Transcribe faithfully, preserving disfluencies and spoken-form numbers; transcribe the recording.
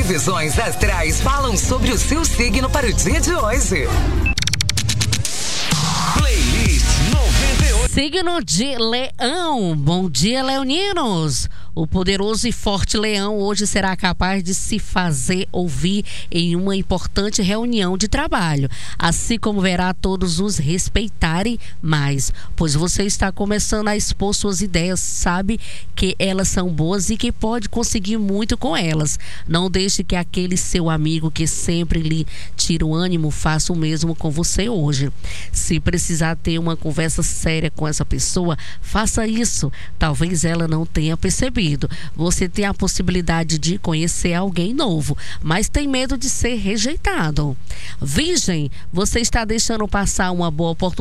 previsões astrais falam sobre o seu signo para o dia de hoje. Playlist noventa e oito. Signo de Leão. Bom dia, leoninos. O poderoso e forte leão hoje será capaz de se fazer ouvir em uma importante reunião de trabalho, assim como verá todos os respeitarem mais, pois você está começando a expor suas ideias, sabe que elas são boas e que pode conseguir muito com elas. Não deixe que aquele seu amigo que sempre lhe tira o ânimo faça o mesmo com você hoje. Se precisar ter uma conversa séria com essa pessoa, faça isso. Talvez ela não tenha percebido. Você tem a possibilidade de conhecer alguém novo, mas tem medo de ser rejeitado. Virgem, você está deixando passar uma boa oportunidade